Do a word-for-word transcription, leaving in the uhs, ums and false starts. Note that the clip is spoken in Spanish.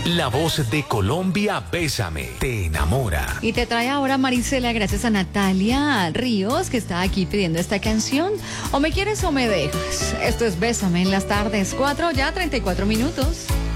La voz de Colombia, Bésame, te enamora. Y te trae ahora Marisela gracias a Natalia Ríos, que está aquí pidiendo esta canción. O me quieres o me dejas. Esto es Bésame en las tardes, cuatro ya treinta y cuatro minutos.